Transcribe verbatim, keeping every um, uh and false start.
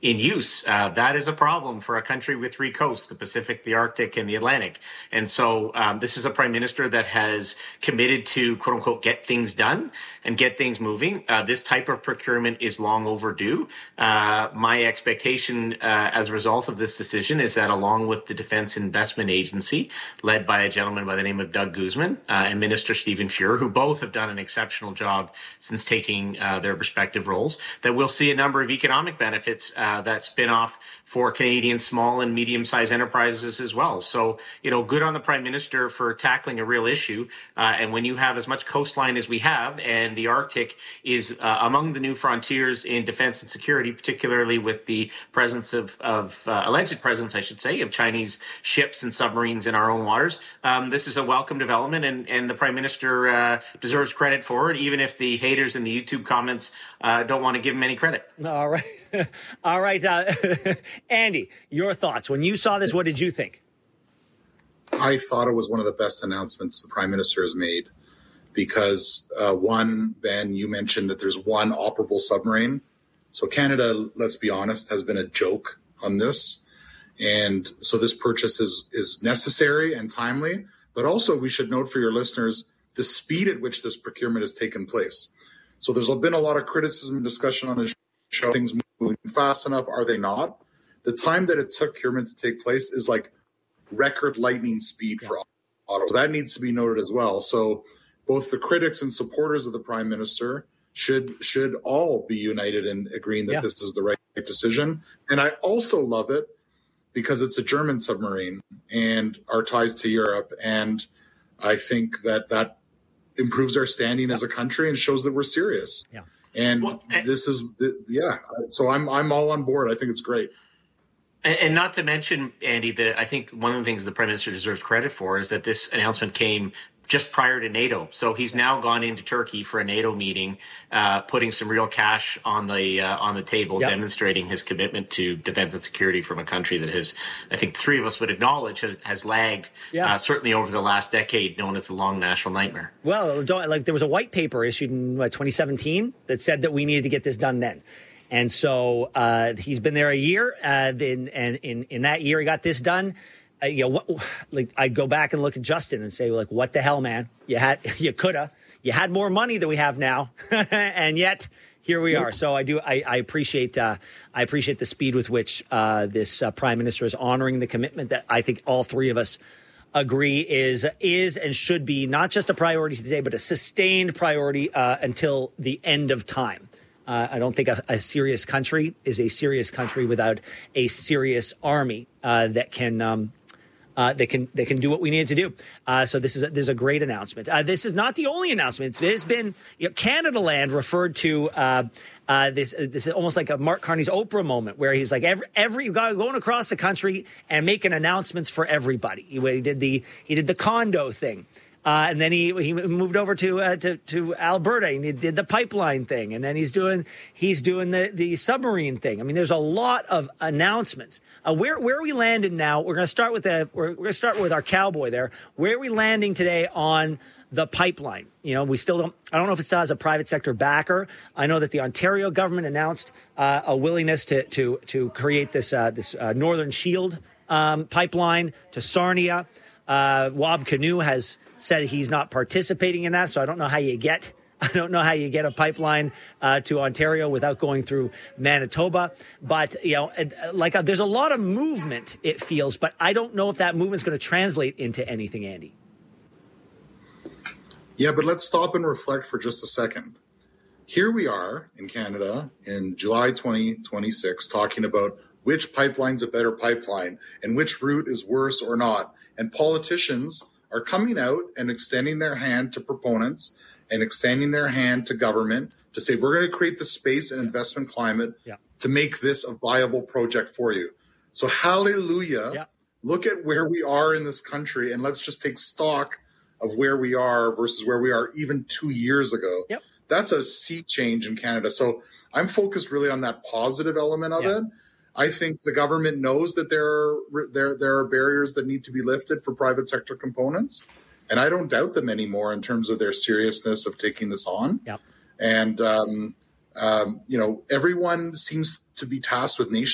in use. Uh, that is a problem for a country with three coasts, the Pacific, the Arctic, and the Atlantic. And so um, this is a prime minister that has committed to, quote unquote, get things done and get things moving. Uh, this type of procurement is long overdue. Uh, my expectation uh, as a result of this decision is that along with the Defense Investment Agency, led by a gentleman by the name of Doug Guzman uh, and Minister Stephen Fuhr, who both have done an exceptional job since taking uh, their respective roles, that we'll see a number of economic benefits uh, that spin off for Canadian small and medium-sized enterprises as well. So, you know, good on the Prime Minister for tackling a real issue. Uh, and when you have as much coastline as we have, and the Arctic is uh, among the new frontiers in defense and security, particularly with the presence of, of uh, alleged presence, I should say, of Chinese ships and submarines in our own waters, um, this is a welcome development, and, and the Prime Minister uh, deserves credit for it, even if the haters in the YouTube comments uh, don't want to give him any credit. All right. All right. Uh, Andy, your thoughts. When you saw this, what did you think? I thought it was one of the best announcements the Prime Minister has made because, uh, one, Ben, you mentioned that there's one operable submarine. So Canada, let's be honest, has been a joke on this. And so this purchase is, is necessary and timely. But also we should note for your listeners the speed at which this procurement has taken place. So there's been a lot of criticism and discussion on this show. Things moving fast enough? Are they not? The time that it took procurement to take place is like record lightning speed for Ottawa. So that needs to be noted as well. So both the critics and supporters of the Prime Minister should should all be united in agreeing that yeah. this is the right decision. And I also love it because it's a German submarine and our ties to Europe. And I think that that improves our standing yeah. as a country and shows that we're serious. Yeah. And well, this is, yeah. So I'm I'm all on board. I think it's great. And not to mention, Andy, that I think one of the things the Prime Minister deserves credit for is that this announcement came just prior to NATO. So he's now gone into Turkey for a NATO meeting, uh, putting some real cash on the uh, on the table, yep. demonstrating his commitment to defense and security from a country that has, I think three of us would acknowledge, has, has lagged, yeah. uh, certainly over the last decade, known as the long national nightmare. Well, don't, like there was a white paper issued in what, twenty seventeen that said that we needed to get this done then. And so uh, he's been there a year, uh, then, and in, in that year he got this done. Uh, you know, what, like I'd go back and look at Justin and say, like, what the hell, man? You had, you coulda, you had more money than we have now, and yet here we are. So I do, I, I appreciate, uh, I appreciate the speed with which uh, this uh, Prime Minister is honoring the commitment that I think all three of us agree is is and should be not just a priority today, but a sustained priority uh, until the end of time. Uh, I don't think a, a serious country is a serious country without a serious army uh, that can um, uh, that can that can do what we need to do. Uh, so this is a, this is a great announcement. Uh, this is not the only announcement. It's been you know, Canada Land referred to uh, uh, this. This is almost like a Mark Carney's Oprah moment where he's like every every going across the country and making announcements for everybody. He, he did the he did the condo thing. Uh, and then he he moved over to uh, to to Alberta and he did the pipeline thing, and then he's doing he's doing the, the submarine thing. I mean, there's a lot of announcements. Uh, where where are we landing now? We're going to start with the we're, we're going to start with our cowboy there. Where are we landing today on the pipeline? You know, we still don't. I don't know if it still has a private sector backer. I know that the Ontario government announced uh, a willingness to to to create this uh, this uh, Northern Shield um, pipeline to Sarnia. Uh, Wab Kinew has said he's not participating in that, so I don't know how you get I don't know how you get a pipeline uh, to Ontario without going through Manitoba. But you know, like uh, there's a lot of movement, it feels, but I don't know if that movement's going to translate into anything, Andy. Yeah, but let's stop and reflect for just a second. Here we are in Canada in July twenty twenty-six talking about which pipeline's a better pipeline and which route is worse or not. And politicians are coming out and extending their hand to proponents and extending their hand to government to say, we're going to create the space and investment climate yeah. to make this a viable project for you. So hallelujah. Yeah. Look at where we are in this country, and let's just take stock of where we are versus where we are even two years ago. Yep. That's a sea change in Canada. So I'm focused really on that positive element of yeah. it. I think the government knows that there are there there are barriers that need to be lifted for private sector components, and I don't doubt them anymore in terms of their seriousness of taking this on. Yep. And um, um, you know, everyone seems to be tasked with nation